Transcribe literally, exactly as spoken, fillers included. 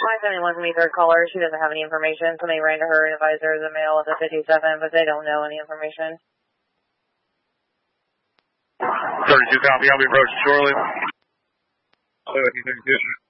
five seventy-one from the third caller. She doesn't have any information. Somebody ran to her and advised her the male at the fifty-seven, but they don't know any information. thirty-two copy. I'll be approaching shortly. thirty-two.